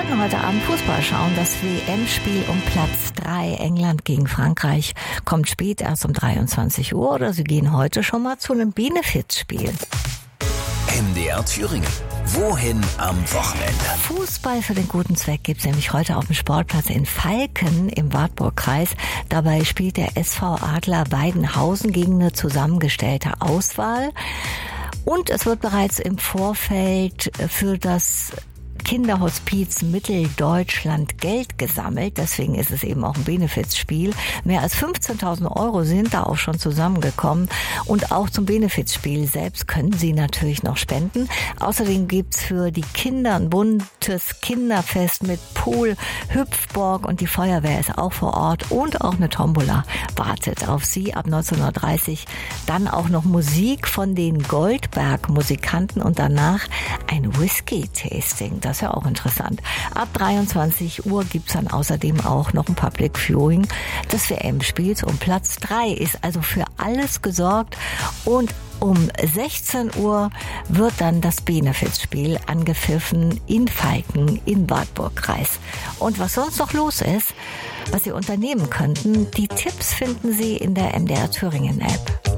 werden heute Abend Fußball schauen. Das WM-Spiel um Platz 3, England gegen Frankreich, kommt spät erst um 23 Uhr. Oder Sie gehen heute schon mal zu einem Benefizspiel. MDR Thüringen. Wohin am Wochenende? Fußball für den guten Zweck gibt's nämlich heute auf dem Sportplatz in Falken im Wartburgkreis. Dabei spielt der SV Adler Weidenhausen gegen eine zusammengestellte Auswahl. Und es wird bereits im Vorfeld für das Kinderhospiz Mitteldeutschland Geld gesammelt. Deswegen ist es eben auch ein Benefizspiel. Mehr als 15.000 € sind da auch schon zusammengekommen. Und auch zum Benefizspiel selbst können Sie natürlich noch spenden. Außerdem gibt's für die Kinder ein buntes Kinderfest mit Pool, Hüpfburg und die Feuerwehr ist auch vor Ort. Und auch eine Tombola wartet auf Sie ab 19.30 Uhr. Dann auch noch Musik von den Goldberg-Musikanten und danach ein Whisky-Tasting. Das ist ja auch interessant. Ab 23 Uhr gibt's dann außerdem auch noch ein Public Viewing des WM-Spiels um Platz 3. Ist also für alles gesorgt und um 16 Uhr wird dann das Benefizspiel angepfiffen in Falken im Wartburgkreis. Und was sonst noch los ist, was Sie unternehmen könnten, die Tipps finden Sie in der MDR Thüringen App.